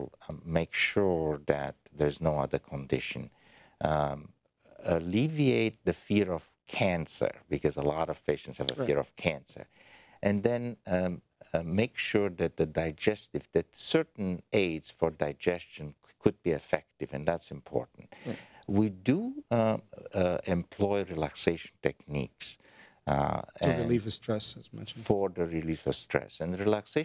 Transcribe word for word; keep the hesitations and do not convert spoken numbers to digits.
um, make sure that there's no other condition. Um, alleviate the fear of cancer, because a lot of patients have a Right. fear of cancer. And then um, uh, make sure that the digestive, that certain aids for digestion could be effective, and that's important. Right. We do uh, uh, employ relaxation techniques uh, To and relieve the stress, as mentioned. for the relief of stress. And relaxation